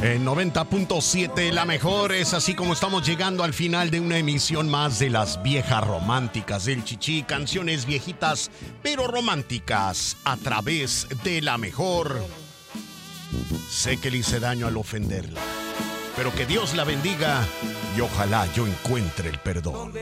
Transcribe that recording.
En 90.7 La Mejor. Es así como estamos llegando al final de una emisión más de las viejas románticas del Chichi. Canciones viejitas pero románticas a través de La Mejor. Sé que le hice daño al ofenderla, pero que Dios la bendiga y ojalá yo encuentre el perdón.